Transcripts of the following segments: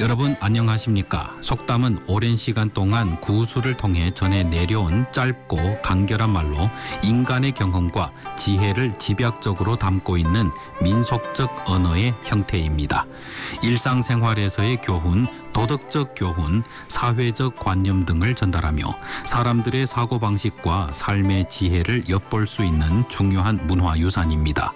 여러분 안녕하십니까? 속담은 오랜 시간 동안 구술을 통해 전해 내려온 짧고 간결한 말로 인간의 경험과 지혜를 집약적으로 담고 있는 민속적 언어의 형태입니다. 일상생활에서의 교훈, 도덕적 교훈, 사회적 관념 등을 전달하며 사람들의 사고방식과 삶의 지혜를 엿볼 수 있는 중요한 문화유산입니다.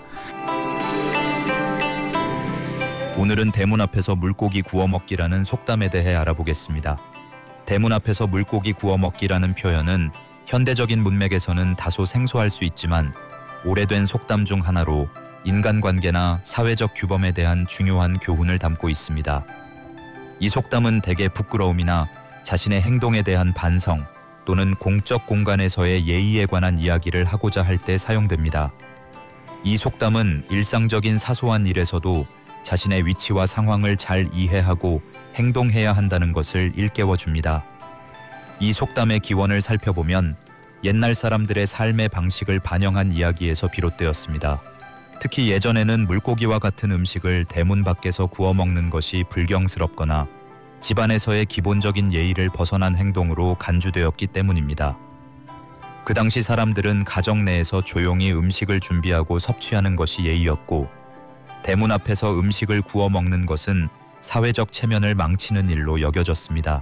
오늘은 대문 앞에서 물고기 구워 먹기라는 속담에 대해 알아보겠습니다. 대문 앞에서 물고기 구워 먹기라는 표현은 현대적인 문맥에서는 다소 생소할 수 있지만 오래된 속담 중 하나로 인간관계나 사회적 규범에 대한 중요한 교훈을 담고 있습니다. 이 속담은 대개 부끄러움이나 자신의 행동에 대한 반성 또는 공적 공간에서의 예의에 관한 이야기를 하고자 할 때 사용됩니다. 이 속담은 일상적인 사소한 일에서도 자신의 위치와 상황을 잘 이해하고 행동해야 한다는 것을 일깨워줍니다. 이 속담의 기원을 살펴보면 옛날 사람들의 삶의 방식을 반영한 이야기에서 비롯되었습니다. 특히 예전에는 물고기와 같은 음식을 대문 밖에서 구워 먹는 것이 불경스럽거나 집안에서의 기본적인 예의를 벗어난 행동으로 간주되었기 때문입니다. 그 당시 사람들은 가정 내에서 조용히 음식을 준비하고 섭취하는 것이 예의였고 대문 앞에서 음식을 구워 먹는 것은 사회적 체면을 망치는 일로 여겨졌습니다.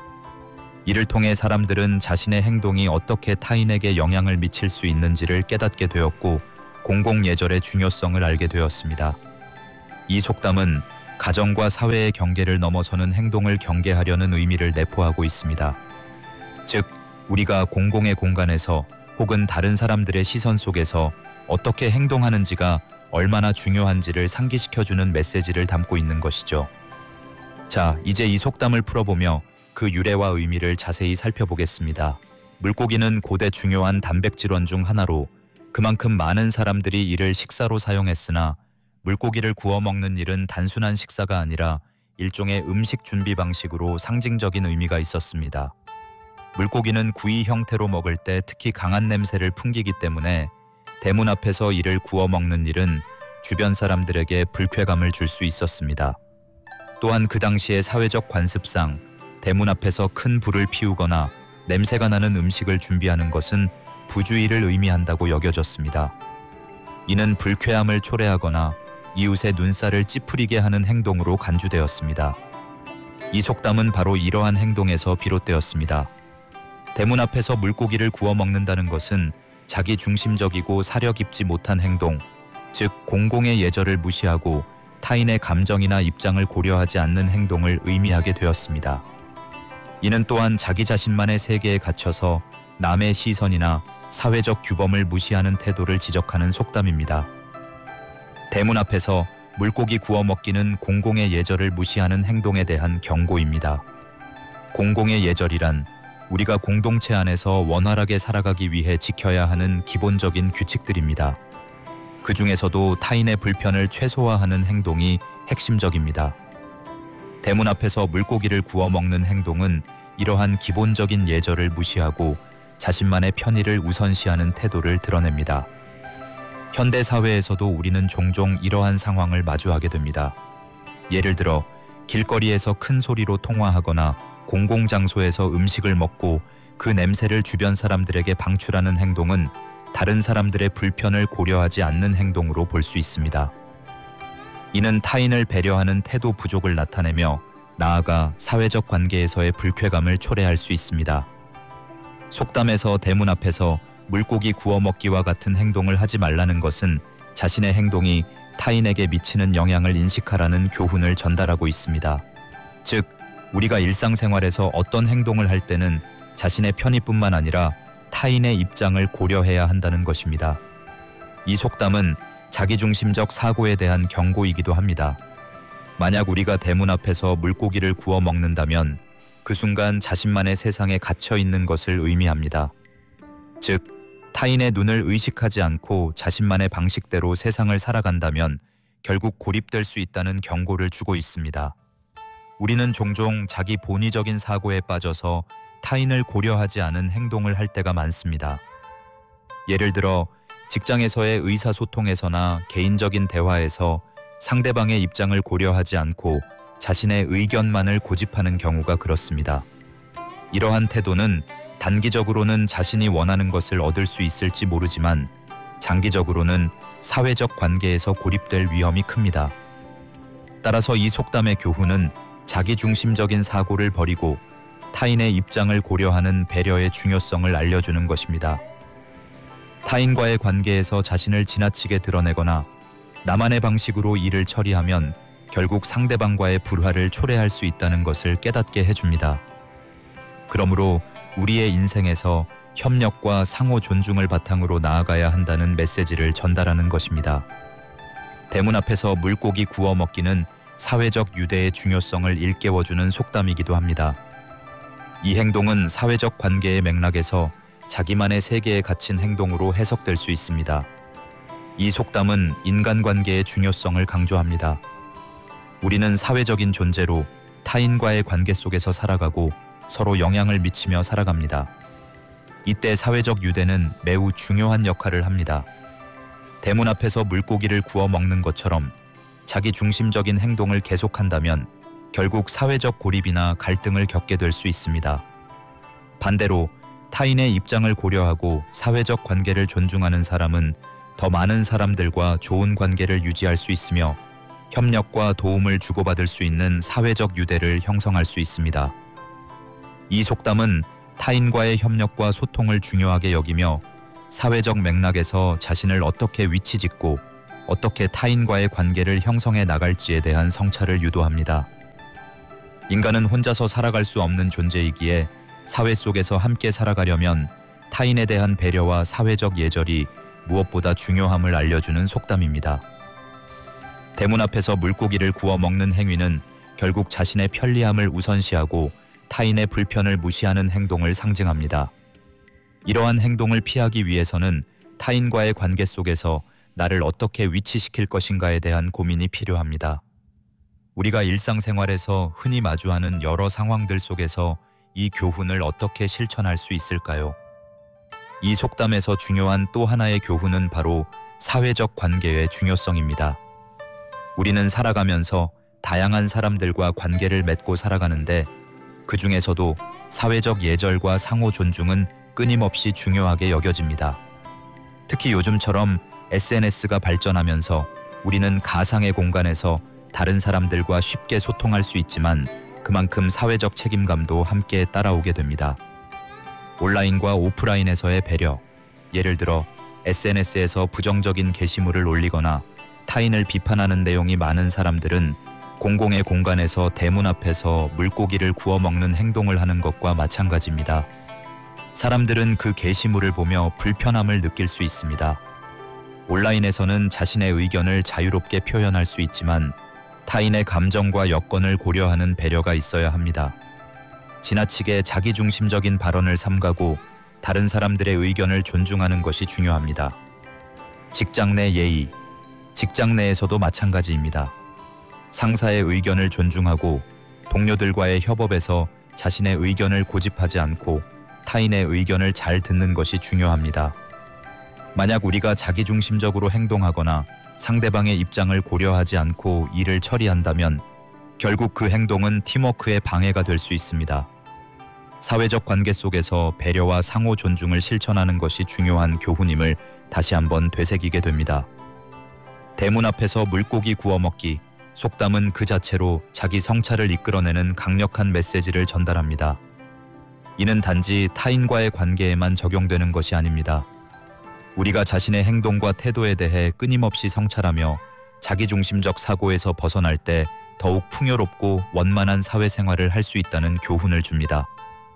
이를 통해 사람들은 자신의 행동이 어떻게 타인에게 영향을 미칠 수 있는지를 깨닫게 되었고 공공예절의 중요성을 알게 되었습니다. 이 속담은 가정과 사회의 경계를 넘어서는 행동을 경계하려는 의미를 내포하고 있습니다. 즉, 우리가 공공의 공간에서 혹은 다른 사람들의 시선 속에서 어떻게 행동하는지가 얼마나 중요한지를 상기시켜주는 메시지를 담고 있는 것이죠. 자, 이제 이 속담을 풀어보며 그 유래와 의미를 자세히 살펴보겠습니다. 물고기는 고대 중요한 단백질원 중 하나로 그만큼 많은 사람들이 이를 식사로 사용했으나 물고기를 구워 먹는 일은 단순한 식사가 아니라 일종의 음식 준비 방식으로 상징적인 의미가 있었습니다. 물고기는 구이 형태로 먹을 때 특히 강한 냄새를 풍기기 때문에 대문 앞에서 이를 구워 먹는 일은 주변 사람들에게 불쾌감을 줄 수 있었습니다. 또한 그 당시의 사회적 관습상 대문 앞에서 큰 불을 피우거나 냄새가 나는 음식을 준비하는 것은 부주의를 의미한다고 여겨졌습니다. 이는 불쾌함을 초래하거나 이웃의 눈살을 찌푸리게 하는 행동으로 간주되었습니다. 이 속담은 바로 이러한 행동에서 비롯되었습니다. 대문 앞에서 물고기를 구워 먹는다는 것은 자기 중심적이고 사려 깊지 못한 행동, 즉 공공의 예절을 무시하고 타인의 감정이나 입장을 고려하지 않는 행동을 의미하게 되었습니다. 이는 또한 자기 자신만의 세계에 갇혀서 남의 시선이나 사회적 규범을 무시하는 태도를 지적하는 속담입니다. 대문 앞에서 물고기 구워 먹기는 공공의 예절을 무시하는 행동에 대한 경고입니다. 공공의 예절이란 우리가 공동체 안에서 원활하게 살아가기 위해 지켜야 하는 기본적인 규칙들입니다. 그 중에서도 타인의 불편을 최소화하는 행동이 핵심적입니다. 대문 앞에서 물고기를 구워 먹는 행동은 이러한 기본적인 예절을 무시하고 자신만의 편의를 우선시하는 태도를 드러냅니다. 현대 사회에서도 우리는 종종 이러한 상황을 마주하게 됩니다. 예를 들어 길거리에서 큰 소리로 통화하거나 공공장소에서 음식을 먹고 그 냄새를 주변 사람들에게 방출하는 행동은 다른 사람들의 불편을 고려하지 않는 행동으로 볼 수 있습니다. 이는 타인을 배려하는 태도 부족을 나타내며 나아가 사회적 관계에서의 불쾌감을 초래할 수 있습니다. 속담에서 대문 앞에서 물고기 구워 먹기와 같은 행동을 하지 말라는 것은 자신의 행동이 타인에게 미치는 영향을 인식하라는 교훈을 전달하고 있습니다. 즉, 우리가 일상생활에서 어떤 행동을 할 때는 자신의 편의뿐만 아니라 타인의 입장을 고려해야 한다는 것입니다. 이 속담은 자기중심적 사고에 대한 경고이기도 합니다. 만약 우리가 대문 앞에서 물고기를 구워 먹는다면 그 순간 자신만의 세상에 갇혀 있는 것을 의미합니다. 즉, 타인의 눈을 의식하지 않고 자신만의 방식대로 세상을 살아간다면 결국 고립될 수 있다는 경고를 주고 있습니다. 우리는 종종 자기 본의적인 사고에 빠져서 타인을 고려하지 않은 행동을 할 때가 많습니다. 예를 들어 직장에서의 의사소통에서나 개인적인 대화에서 상대방의 입장을 고려하지 않고 자신의 의견만을 고집하는 경우가 그렇습니다. 이러한 태도는 단기적으로는 자신이 원하는 것을 얻을 수 있을지 모르지만 장기적으로는 사회적 관계에서 고립될 위험이 큽니다. 따라서 이 속담의 교훈은 자기중심적인 사고를 버리고 타인의 입장을 고려하는 배려의 중요성을 알려주는 것입니다. 타인과의 관계에서 자신을 지나치게 드러내거나 나만의 방식으로 일을 처리하면 결국 상대방과의 불화를 초래할 수 있다는 것을 깨닫게 해줍니다. 그러므로 우리의 인생에서 협력과 상호 존중을 바탕으로 나아가야 한다는 메시지를 전달하는 것입니다. 대문 앞에서 물고기 구워 먹기는 사회적 유대의 중요성을 일깨워주는 속담이기도 합니다. 이 행동은 사회적 관계의 맥락에서 자기만의 세계에 갇힌 행동으로 해석될 수 있습니다. 이 속담은 인간관계의 중요성을 강조합니다. 우리는 사회적인 존재로 타인과의 관계 속에서 살아가고 서로 영향을 미치며 살아갑니다. 이때 사회적 유대는 매우 중요한 역할을 합니다. 대문 앞에서 물고기를 구워 먹는 것처럼 자기 중심적인 행동을 계속한다면 결국 사회적 고립이나 갈등을 겪게 될 수 있습니다. 반대로 타인의 입장을 고려하고 사회적 관계를 존중하는 사람은 더 많은 사람들과 좋은 관계를 유지할 수 있으며 협력과 도움을 주고받을 수 있는 사회적 유대를 형성할 수 있습니다. 이 속담은 타인과의 협력과 소통을 중요하게 여기며 사회적 맥락에서 자신을 어떻게 위치짓고 어떻게 타인과의 관계를 형성해 나갈지에 대한 성찰을 유도합니다. 인간은 혼자서 살아갈 수 없는 존재이기에 사회 속에서 함께 살아가려면 타인에 대한 배려와 사회적 예절이 무엇보다 중요함을 알려주는 속담입니다. 대문 앞에서 물고기를 구워 먹는 행위는 결국 자신의 편리함을 우선시하고 타인의 불편을 무시하는 행동을 상징합니다. 이러한 행동을 피하기 위해서는 타인과의 관계 속에서 나를 어떻게 위치시킬 것인가에 대한 고민이 필요합니다. 우리가 일상생활에서 흔히 마주하는 여러 상황들 속에서 이 교훈을 어떻게 실천할 수 있을까요? 이 속담에서 중요한 또 하나의 교훈은 바로 사회적 관계의 중요성입니다. 우리는 살아가면서 다양한 사람들과 관계를 맺고 살아가는데 그 중에서도 사회적 예절과 상호 존중은 끊임없이 중요하게 여겨집니다. 특히 요즘처럼 SNS가 발전하면서 우리는 가상의 공간에서 다른 사람들과 쉽게 소통할 수 있지만 그만큼 사회적 책임감도 함께 따라오게 됩니다. 온라인과 오프라인에서의 배려, 예를 들어 SNS에서 부정적인 게시물을 올리거나 타인을 비판하는 내용이 많은 사람들은 공공의 공간에서 대문 앞에서 물고기를 구워 먹는 행동을 하는 것과 마찬가지입니다. 사람들은 그 게시물을 보며 불편함을 느낄 수 있습니다. 온라인에서는 자신의 의견을 자유롭게 표현할 수 있지만 타인의 감정과 여건을 고려하는 배려가 있어야 합니다. 지나치게 자기중심적인 발언을 삼가고 다른 사람들의 의견을 존중하는 것이 중요합니다. 직장 내 예의, 직장 내에서도 마찬가지입니다. 상사의 의견을 존중하고 동료들과의 협업에서 자신의 의견을 고집하지 않고 타인의 의견을 잘 듣는 것이 중요합니다. 만약 우리가 자기중심적으로 행동하거나 상대방의 입장을 고려하지 않고 일을 처리한다면 결국 그 행동은 팀워크의 방해가 될 수 있습니다. 사회적 관계 속에서 배려와 상호 존중을 실천하는 것이 중요한 교훈임을 다시 한번 되새기게 됩니다. 대문 앞에서 물고기 구워 먹기, 속담은 그 자체로 자기 성찰을 이끌어내는 강력한 메시지를 전달합니다. 이는 단지 타인과의 관계에만 적용되는 것이 아닙니다. 우리가 자신의 행동과 태도에 대해 끊임없이 성찰하며 자기중심적 사고에서 벗어날 때 더욱 풍요롭고 원만한 사회생활을 할 수 있다는 교훈을 줍니다.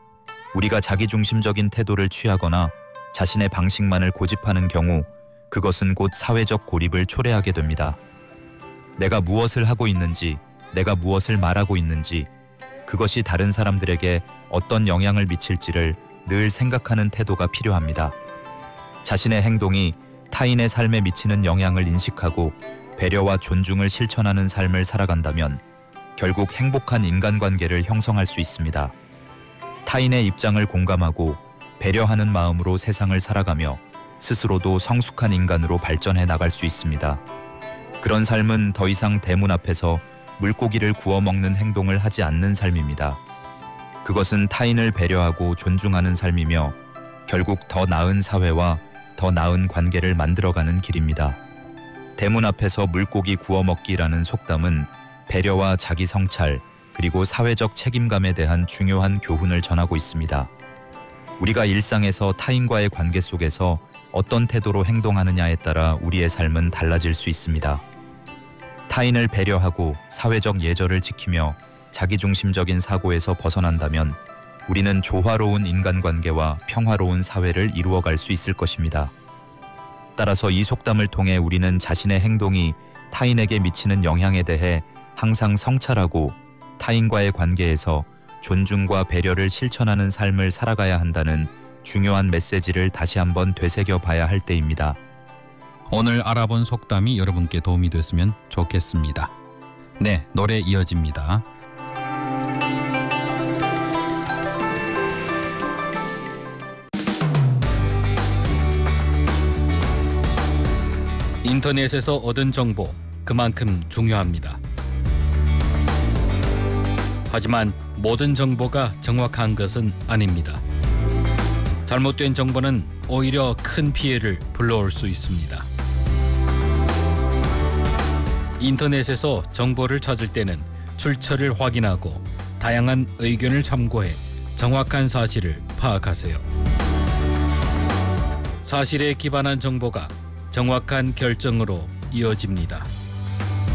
우리가 자기중심적인 태도를 취하거나 자신의 방식만을 고집하는 경우 그것은 곧 사회적 고립을 초래하게 됩니다. 내가 무엇을 하고 있는지, 내가 무엇을 말하고 있는지, 그것이 다른 사람들에게 어떤 영향을 미칠지를 늘 생각하는 태도가 필요합니다. 자신의 행동이 타인의 삶에 미치는 영향을 인식하고 배려와 존중을 실천하는 삶을 살아간다면 결국 행복한 인간관계를 형성할 수 있습니다. 타인의 입장을 공감하고 배려하는 마음으로 세상을 살아가며 스스로도 성숙한 인간으로 발전해 나갈 수 있습니다. 그런 삶은 더 이상 대문 앞에서 물고기를 구워 먹는 행동을 하지 않는 삶입니다. 그것은 타인을 배려하고 존중하는 삶이며 결국 더 나은 사회와 더 나은 관계를 만들어가는 길입니다. 대문 앞에서 물고기 구워 먹기라는 속담은 배려와 자기 성찰 그리고 사회적 책임감에 대한 중요한 교훈을 전하고 있습니다. 우리가 일상에서 타인과의 관계 속에서 어떤 태도로 행동하느냐에 따라 우리의 삶은 달라질 수 있습니다. 타인을 배려하고 사회적 예절을 지키며 자기중심적인 사고에서 벗어난다면 우리는 조화로운 인간관계와 평화로운 사회를 이루어갈 수 있을 것입니다. 따라서 이 속담을 통해 우리는 자신의 행동이 타인에게 미치는 영향에 대해 항상 성찰하고 타인과의 관계에서 존중과 배려를 실천하는 삶을 살아가야 한다는 중요한 메시지를 다시 한번 되새겨 봐야 할 때입니다. 오늘 알아본 속담이 여러분께 도움이 됐으면 좋겠습니다. 네, 노래 이어집니다. 인터넷에서 얻은 정보 그만큼 중요합니다. 하지만 모든 정보가 정확한 것은 아닙니다. 잘못된 정보는 오히려 큰 피해를 불러올 수 있습니다. 인터넷에서 정보를 찾을 때는 출처를 확인하고 다양한 의견을 참고해 정확한 사실을 파악하세요. 사실에 기반한 정보가 정확한 결정으로 이어집니다.